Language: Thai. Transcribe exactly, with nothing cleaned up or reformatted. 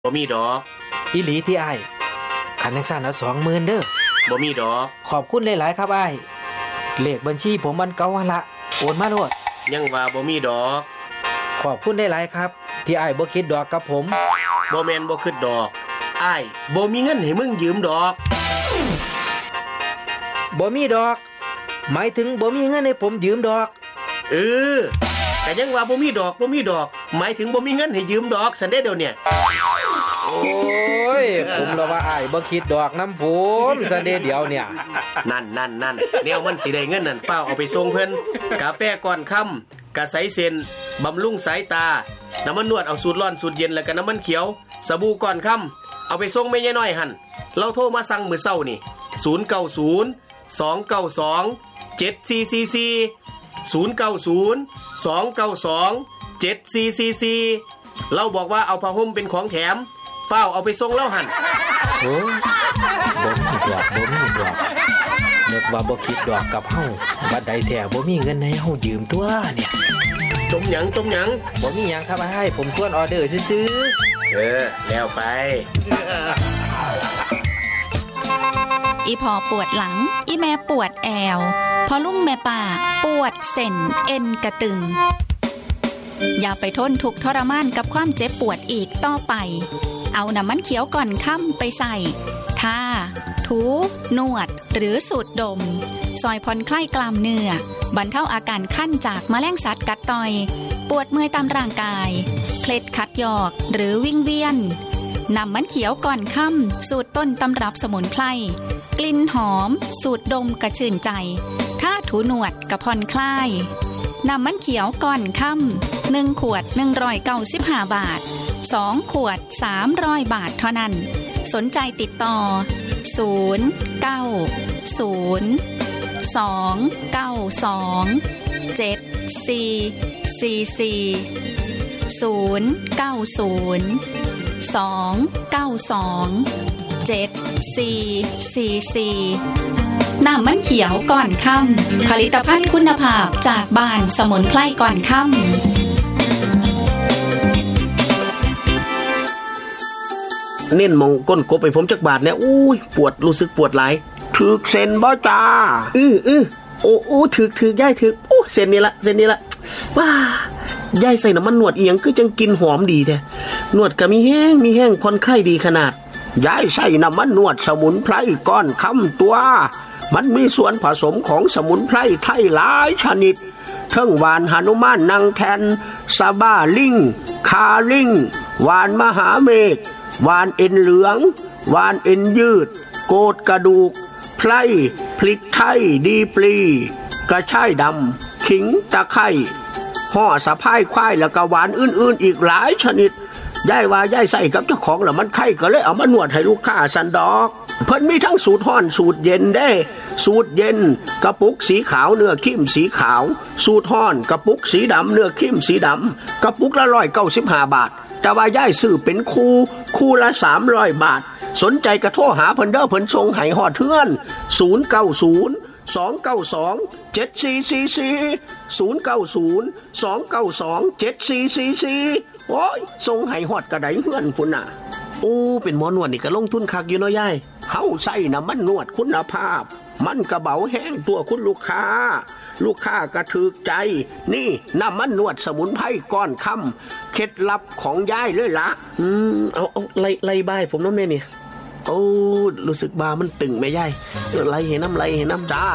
บ่มีดอกอีหลีที่อ้ายคันจังซั่นเอาสองหมื่นเด้อบ่มีดอกขอบคุณหลายๆครับอ้ายเลขบัญชีผมมันเก่าหั่นละโอนมาโลดยังว่าบ่มีดอกขอบคุณหลายๆครับที่อ้ายบ่คิดดอกกับผมบ่แม่นบ่คิดดอกอ้ายบ่มีเงินให้มึงยืมดอกบ่มีดอกหมายถึงบ่มีเงินให้ผมยืมดอกเออแต่ยังว่าบ่มีดอกบ่มีดอกหมายถึงบ่มีเงินให้ยืมดอกซั่นเด้เดี๋ยวเนี่ยโอ้ยผมละว่าอ้ายบ่คิดดอกนำผมซั่นเด้เดี๋ยวเนี่ยนั่นๆๆแนวมันสิได้เงินนั่นฟ้าวเอาไปส่งเพิ่นกาแฟก่อนค่ำกะใสเส้นบำรุงสายตาน้ำมันนวดเอาสูตรร้อนสูตรเย็นแล้วก็น้ำมันเขียวสบู่ก่อนค่ำเอาไปส่งแม่ยายน้อยหั่นเราโทรมาสั่งมื้อเช้านี่ศูนย์ เก้า ศูนย์ สอง เก้า สอง เจ็ด สี่ สี่ สี่ ศูนย์ เก้า ศูนย์ สอง เก้า สอง เจ็ด สี่ สี่ สี่เราบอกว่าเอาผ้าห่มเป็นของแถมฟ้าวเอาไปส่งเราหั่นโอ้บ่มีดอกบ่มีดอกนึกว่าบ่คิดดอกกับเฮาบัดใดแท้บ่มีเงินให้เฮายืมตัวเนี่ยจมหยังจมหยังบ่มีหยังครับอ้ายผมทวนออเดอร์ซื่อๆเออแล้วไปอีพอปวดหลังอีแม่ปวดแอวพอลุงแม่ป้าปวดเส้นเอ็นกระตึงอย่าไปทนทุกข์ทรมานกับความเจ็บปวดอีกต่อไปเอาน้ำมันเขียวก่อนค่ำไปใส่ทาถูนวดหรือสูดดมซอยผ่อนคลายกล้ามเนื้อบรรเทาอาการคันจากแมลงสัตว์กัดต่อยปวดเมื่อยตามร่างกายเคล็ดขัดยอกหรือวิงเวียนน้ำมันเขียวก่อนค่ำสูตรต้นตำรับสมุนไพรกลิ่นหอมสูดดมกระชื่นใจถ้าถูหนวดกระผ่อนคลายน้ำมันเขียวก่อนค่ำหนึ่งขวดหนึ่งร้อยเก้าสิบห้าบาทสองขวดสามร้อยบาทเท่านั้นสนใจติดต่อศูนย์ เก้า ศูนย์ สอง เก้า สอง เจ็ด สี่ สี่ สี่ ศูนย์ เก้า ศูนย์ สอง เก้า สอง เจ็ด สี่ สี่ สี่น้ำมันเขียวก่อนค่ำผลิตภัณฑ์คุณภาพจากบ้านสมุนไพรก่อนค่ำเน้นมองก้นกบไปผมจักบาทเนี่ยอุ้ยปวดรู้สึกปวดหลายถึกเส้นบ่จ้าอื้ออื้อโอ้โอ้ถึกถึกย่ายถึกโอ้เส้นนี้ละเส้นนี้ละว้าย่ายใส่น้ำมันนวดอีหยังคือจังกินหอมดีแท้นวดก็มีแห้งมีแห้งผ่อนคลายดีขนาดย่ายใส่น้ำมันนวดสมุนไพรก้อนคำตัวมันมีส่วนผสมของสมุนไพรไทยหลายชนิดทั้งหวานหนุมานนางแทนซาบ้าลิงคาลิงหวานมหาเมฆหวานเอ็นเหลืองหวานเอ็นยืดโกดกระดูกไพรพริกไทยดีปลีกระชายดำขิงตะไคร้ห่อสะพายควายแล้วก็หวานอื่นๆอีกหลายชนิดย่ายว่าย่ายใส่กับเจ้าของแล้วมันไข้ก็เลยเอามานวดให้ลูกค้าสันดอกเพิ่นมีทั้งสูตรร้อนสูตรเย็นได้สูตรเย็นกระปุกสีขาวเนื้อเข้มสีขาวสูตรร้อนกระปุกสีดำเนื้อเข้มสีดำกระปุกละหนึ่งร้อยเก้าสิบห้าบาทแต่ว่าย่ายซื้อเป็นคู่คู่ละสามร้อยบาทสนใจกระโทรหาเพิ่นเด้อเพิ่นส่งให้ฮอดเทือนศูนย์ เก้า ศูนย์ สอง เก้า สอง เจ็ด สี่ สี่ สี่ ศูนย์ เก้า ศูนย์ สอง เก้า สอง เจ็ด สี่ สี่ สี่โอ้ยส่งให้ฮอดกระไดเฮือนพุ่นน่ะโอ้เป็นหมอนวดนี่ก็ลงทุนคักอยู่เนาะยายเฮาใส่น้ำมันนวดคุณภาพมันกระเบาแห้งตัวคุณลูกค้าลูกค้าก็ถูกใจนี่น้ำมันนวดสมุนไพรก้อนค่ำเคล็ดลับของยายเลยล่ะอืมเอาเอาไล่ไล่บ้ายผมน้ำแม่นี่โอ้รู้สึกบามันตึงแม่ยายไล่เห็นน้ำไล่เห็นน้ำจ้า